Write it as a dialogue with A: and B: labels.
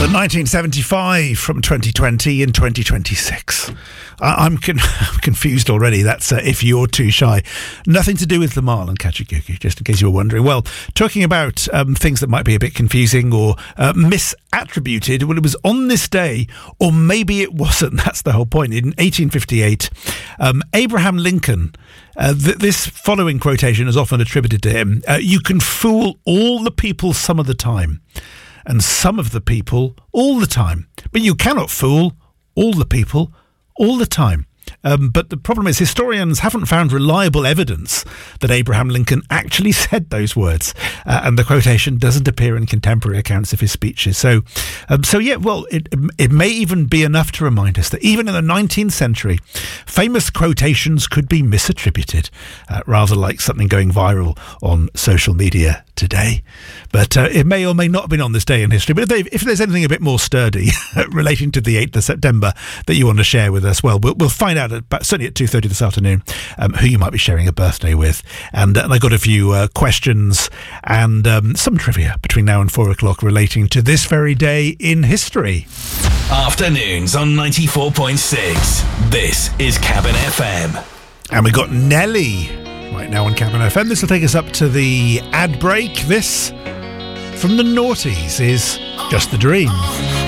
A: So 1975 from 2020 and 2026. I'm confused already. That's If You're Too Shy. Nothing to do with Lamal and Kachakuku, just in case you were wondering. Well, talking about things that might be a bit confusing or misattributed, well, it was on this day, or maybe it wasn't. That's the whole point. In 1858, Abraham Lincoln, this following quotation is often attributed to him. You can fool all the people some of the time, and some of the people all the time. But you cannot fool all the people all the time. But the problem is historians haven't found reliable evidence that Abraham Lincoln actually said those words. And the quotation doesn't appear in contemporary accounts of his speeches. So yeah, well, it may even be enough to remind us that even in the 19th century, famous quotations could be misattributed, rather like something going viral on social media today. But it may or may not have been on this day in history. But if there's anything a bit more sturdy relating to the 8th of September that you want to share with us, well, we'll find out certainly at 2:30 this afternoon who you might be sharing a birthday with. And I got a few questions and some trivia between now and 4 o'clock relating to this very day in history.
B: Afternoons on 94.6. This is Cabin FM.
A: And we got Nelly right now on Cabin FM. This will take us up to the ad break. This, from the Naughties, is Just the Dream.